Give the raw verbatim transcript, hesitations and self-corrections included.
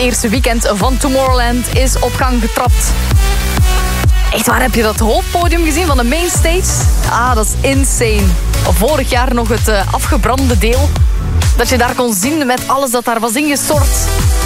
eerste weekend van Tomorrowland is op gang getrapt. Echt waar, heb je dat hoofdpodium gezien van de mainstage? Ah, dat is insane. Vorig jaar nog het uh, afgebrande deel. Dat je daar kon zien met alles dat daar was ingestort.